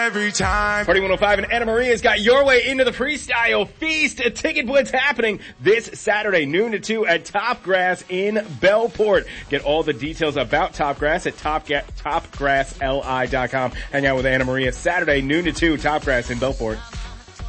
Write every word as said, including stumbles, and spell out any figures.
Every time. Party one oh five and Anna Maria's got your way into the Freestyle Feast. A ticket blitz happening this Saturday, noon to two at Topgrass in Bellport. Get all the details about Topgrass at top, top grass l i dot com. Hang out with Anna Maria Saturday, noon to two, Topgrass in Bellport.